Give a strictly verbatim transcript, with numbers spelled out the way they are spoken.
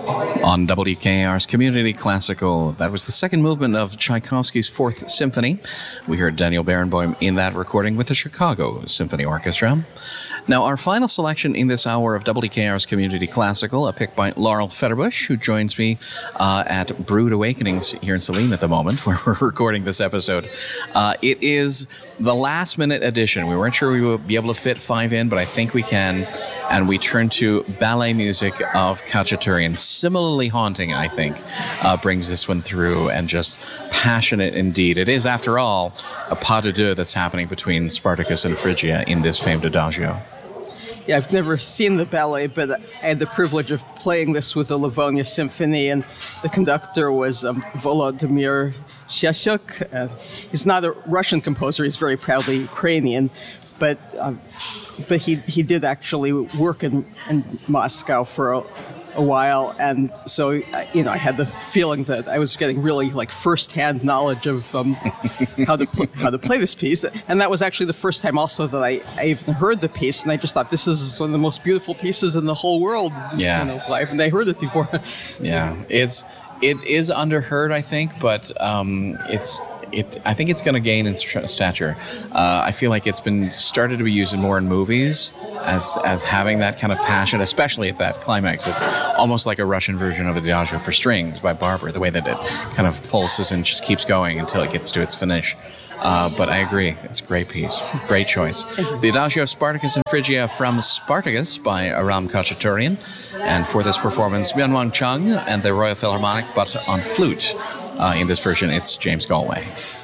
On W K A R's Community Classical, that was the second movement of Tchaikovsky's Fourth Symphony. We heard Daniel Barenboim in that recording with the Chicago Symphony Orchestra. Now, our final selection in this hour of W K A R's Community Classical, a pick by Laurel Fetterbush, who joins me uh, at Brood Awakenings here in Saline at the moment, where we're recording this episode. Uh, it is the last-minute edition. We weren't sure we would be able to fit five in, but I think we can. And we turn to ballet music of Khachaturian. Similarly haunting, I think, uh, brings this one through, and just passionate indeed. It is, after all, a pas de deux that's happening between Spartacus and Phrygia in this famed adagio. Yeah, I've never seen the ballet, but I had the privilege of playing this with the Livonia Symphony, and the conductor was um, Volodymyr Sheshchuk. Uh, he's not a Russian composer, he's very proudly Ukrainian, but um, but he he did actually work in, in Moscow for a, a while, and so, you know, I had the feeling that I was getting really like first-hand knowledge of um, how to pl- how to play this piece, and that was actually the first time also that I, I even heard the piece, and I just thought, this is one of the most beautiful pieces in the whole world. Yeah, you know, I've never heard it before. Yeah, it's it is underheard, I think, but um, it's. It, I think it's going to gain in st- stature. Uh, I feel like it's been started to be used more in movies as as having that kind of passion, especially at that climax. It's almost like a Russian version of Adagio for strings by Barber, the way that it kind of pulses and just keeps going until it gets to its finish. Uh, but I agree, it's a great piece, great choice. The Adagio of Spartacus and Phrygia from Spartacus by Aram Khachaturian, and for this performance, Myunwon Chung and the Royal Philharmonic, but on flute. Uh, in this version, it's James Galway.